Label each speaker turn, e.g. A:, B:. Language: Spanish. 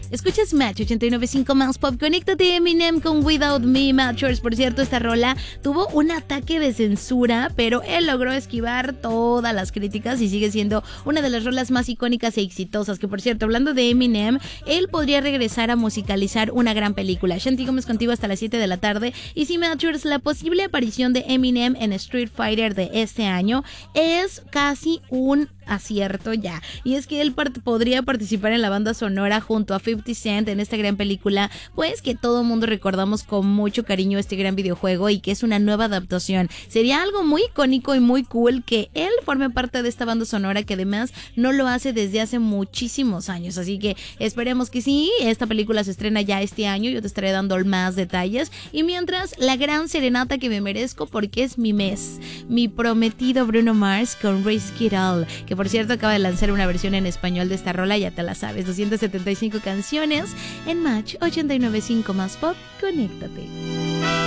A: Escuchas Match 89.5 más pop. Conéctate, Eminem con Without Me. Matchers, por cierto, esta rola tuvo un ataque de censura, pero él logró esquivar todas las críticas y sigue siendo una de las rolas más icónicas e exitosas. Que por cierto, hablando de Eminem, él podría regresar a musicalizar una gran película. Shanti Gómez contigo hasta las 7 de la tarde. Y si Matchers, la posible aparición de Eminem en Street Fighter de este año es casi un acierto ya, y es que él podría participar en la banda sonora junto a 50 Cent en esta gran película, pues que todo mundo recordamos con mucho cariño este gran videojuego y que es una nueva adaptación. Sería algo muy icónico y muy cool que él forme parte de esta banda sonora, que además no lo hace desde hace muchísimos años, así que esperemos que sí. Esta película se estrena ya este año, yo te estaré dando más detalles, y mientras, la gran serenata que me merezco porque es mi mes, mi prometido Bruno Mars con Risk It All, que por cierto acaba de lanzar una versión en español de esta rola, ya te la sabes, 275 canciones en Match 89.5 más pop. Conéctate.